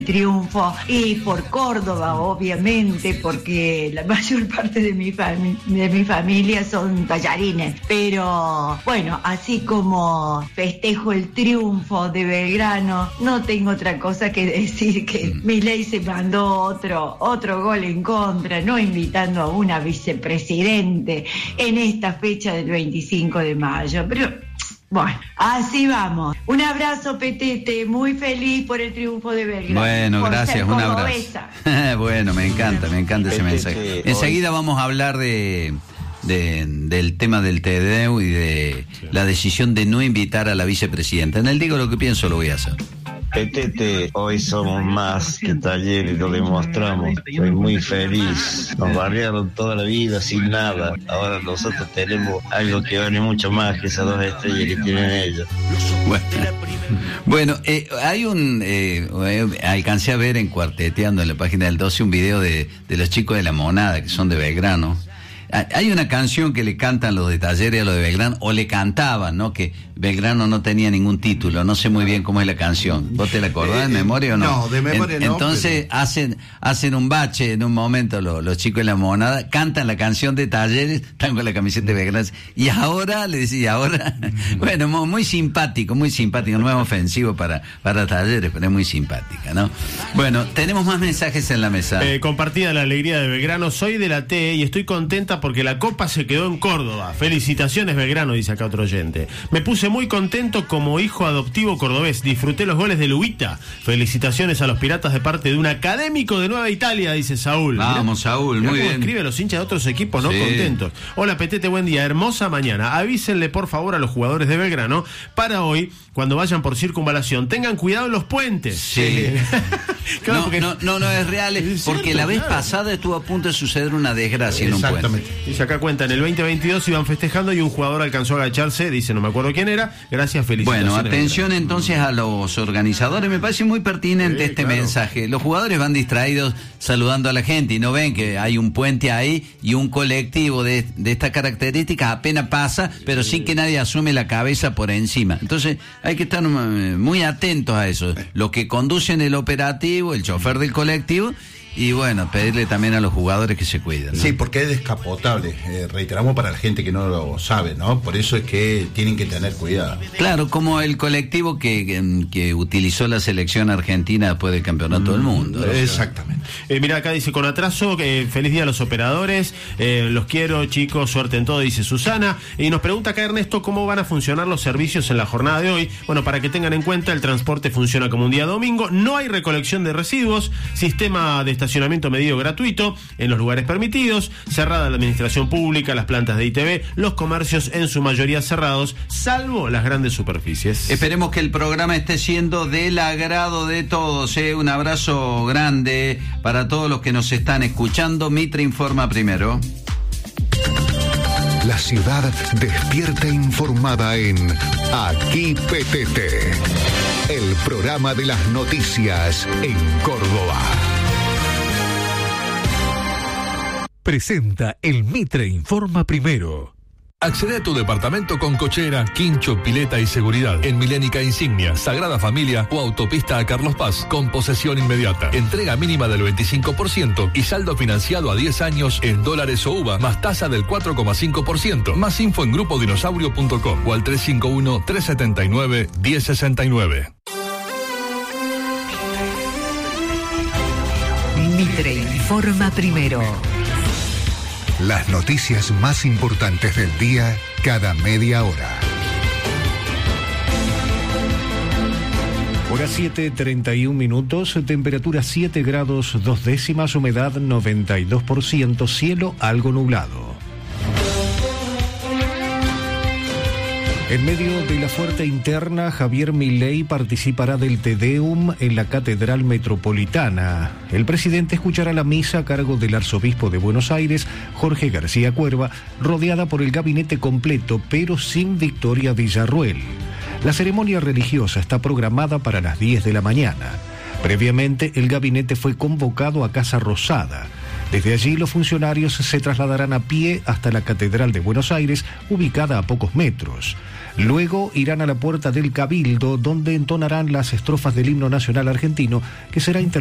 triunfo y por Córdoba, obviamente, porque la mayor parte de mi familia son tallarines. Pero bueno, así como festejo el triunfo de Belgrano, no tengo otra cosa que decir que Milei se mandó otro gol en contra, no invitando a una vicepresidente en esta fecha del 25 de mayo. Pero bueno, así vamos. Un abrazo, Petete, muy feliz por el triunfo de Belgrano. Bueno, gracias, un abrazo. Bueno, me encanta ese mensaje. Enseguida vamos a hablar del tema del TDU y de la decisión de no invitar a la vicepresidenta. En el Digo lo que pienso lo voy a hacer. Petete, hoy somos más que Talleres, lo demostramos. Soy muy feliz. Nos barriaron toda la vida sin nada. Ahora nosotros tenemos algo que vale mucho más que esas 2 estrellas que tienen ellos. Bueno, alcancé a ver en Cuarteteando en la página del 12 un video de los chicos de La Monada, que son de Belgrano. Hay una canción que le cantan los de Talleres a los de Belgrano, o le cantaban, ¿no? Que Belgrano no tenía ningún título, no sé muy bien cómo es la canción. ¿Vos te la acordás de memoria o no? No, de memoria no. Entonces hacen un bache en un momento los chicos de La Monada, cantan la canción de Talleres, están con la camiseta de Belgrano. Y ahora, le decía, bueno, muy simpático, no es ofensivo para Talleres, pero es muy simpática, ¿no? Bueno, tenemos más mensajes en la mesa. Compartida la alegría de Belgrano, soy de la T y estoy contenta porque la copa se quedó en Córdoba. Felicitaciones, Belgrano, dice acá otro oyente. Me puse muy contento como hijo adoptivo cordobés. Disfruté los goles de Lubita. Felicitaciones a los Piratas de parte de un académico de Nueva Italia, dice Saúl. Vamos, Saúl, muy bien. Escribe los hinchas de otros equipos, ¿no? Sí. Contentos. Hola, Petete, buen día. Hermosa mañana. Avísenle, por favor, a los jugadores de Belgrano para hoy, cuando vayan por circunvalación, tengan cuidado en los puentes. Sí. Claro, no es real, porque la vez pasada estuvo a punto de suceder una desgracia en un puente. Exactamente. Dice acá cuenta, en el 2022 iban festejando y un jugador alcanzó a agacharse, dice, no me acuerdo quién era. Gracias, felicitaciones. Bueno, atención entonces a los organizadores, me parece muy pertinente este mensaje. Los jugadores van distraídos saludando a la gente y no ven que hay un puente ahí y un colectivo de estas características apenas pasa, pero sin que nadie asume la cabeza por encima. Entonces hay que estar muy atentos a eso. Los que conducen el operativo, el chofer del colectivo, y bueno, pedirle también a los jugadores que se cuiden, ¿no? Sí, porque es descapotable, reiteramos para la gente que no lo sabe, ¿no? Por eso es que tienen que tener cuidado. Claro, como el colectivo que utilizó la selección argentina después del campeonato del mundo. Exactamente. Mira, acá dice, con atraso, feliz día a los operadores, los quiero, chicos, suerte en todo, dice Susana. Y nos pregunta acá Ernesto cómo van a funcionar los servicios en la jornada de hoy. Bueno, para que tengan en cuenta, el transporte funciona como un día domingo, no hay recolección de residuos, sistema de estacionamiento medido gratuito en los lugares permitidos, cerrada la administración pública, las plantas de ITV, los comercios en su mayoría cerrados, salvo las grandes superficies. Esperemos que el programa esté siendo del agrado de todos, Un abrazo grande para todos los que nos están escuchando. Mitre informa primero. La ciudad despierta informada en Aquí PTT, el programa de las noticias en Córdoba. Presenta el Mitre Informa Primero. Accede a tu departamento con cochera, quincho, pileta y seguridad en Milénica Insignia, Sagrada Familia o Autopista a Carlos Paz con posesión inmediata. Entrega mínima del 25% y saldo financiado a 10 años en dólares o UVA más tasa del 4,5%. Más info en grupodinosaurio.com o al 351-379-1069. Mitre Informa Primero. Las noticias más importantes del día cada media hora. Hora 7:31, temperatura 7 grados 2 décimas, humedad 92%, cielo algo nublado. En medio de la fuerte interna, Javier Milei participará del Te Deum en la Catedral Metropolitana. El presidente escuchará la misa a cargo del arzobispo de Buenos Aires, Jorge García Cuerva, rodeada por el gabinete completo, pero sin Victoria Villarruel. La ceremonia religiosa está programada para las 10 de la mañana. Previamente, el gabinete fue convocado a Casa Rosada. Desde allí, los funcionarios se trasladarán a pie hasta la Catedral de Buenos Aires, ubicada a pocos metros. Luego irán a la puerta del Cabildo, donde entonarán las estrofas del himno nacional argentino, que será